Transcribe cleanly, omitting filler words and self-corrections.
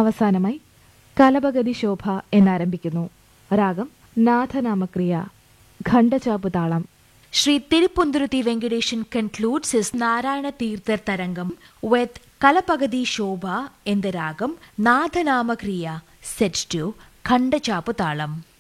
അവസാനമായി കലപഗതി ശോഭ എന്നാരംഭിക്കുന്നു. രാഗം നാഥനാമക്രിയ, ഖണ്ഡചാപ്പുതാളം. Sri Tirupundruthi Venkatesan concludes his Narayana Tirtha Tarangam with Kalapagadi Shobha in the ragam Nathanama Kriya set to Khandachaputalam.